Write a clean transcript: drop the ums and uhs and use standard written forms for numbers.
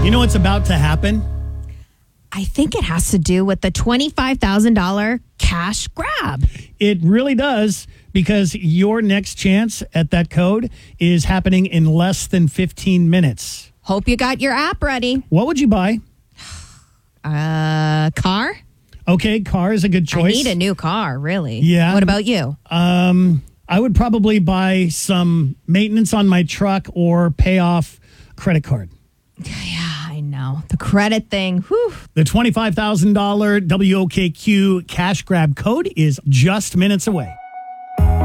You know what's about to happen? I think it has to do with the $25,000 cash grab. It really does, because your next chance at that code is happening in less than 15 minutes. Hope you got your app ready. What would you buy? Car? Okay, car is a good choice. I need a new car, really. Yeah. What about you? I would probably buy some maintenance on my truck or pay off credit card. Yeah, I know. The credit thing. Whew. The $25,000 WOKQ cash grab code is just minutes away.